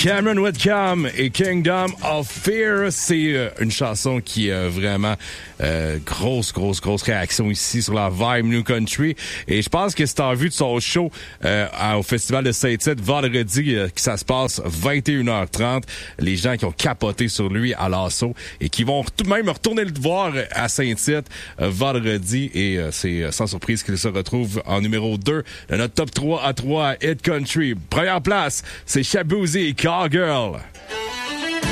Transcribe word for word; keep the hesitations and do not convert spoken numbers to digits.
Cameron Whitcomb et Kingdom of Fear, c'est euh, une chanson qui a vraiment euh, grosse, grosse, grosse réaction ici sur la vibe New Country. Et je pense que c'est en vue de son show euh, au Festival de Saint-Tite vendredi, euh, que ça se passe vingt et une heures trente. Les gens qui ont capoté sur lui à l'assaut et qui vont tout de même retourner le voir à Saint-Tite euh, vendredi. Et euh, c'est euh, sans surprise qu'il se retrouve en numéro deux de notre top trois à trois Hit Country. Première place, c'est Shaboozey et Cowgirl.